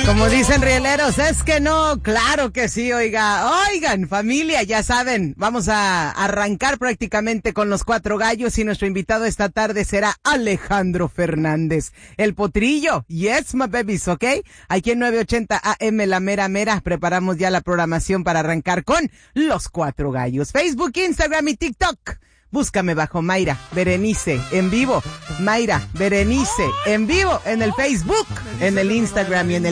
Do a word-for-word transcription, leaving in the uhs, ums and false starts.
Como dicen rieleros, es que no, claro que sí, oiga. Oigan, familia, ya saben, vamos a arrancar prácticamente con los cuatro gallos y nuestro invitado esta tarde será Alejandro Fernández, el potrillo. Yes, my babies, ¿ok? Aquí en nueve ochenta A M, la mera mera, preparamos ya la programación para arrancar con los cuatro gallos. Facebook, Instagram y TikTok. Búscame bajo Mayra Berenice en vivo. Mayra Berenice en vivo en el Facebook, en el Instagram y en el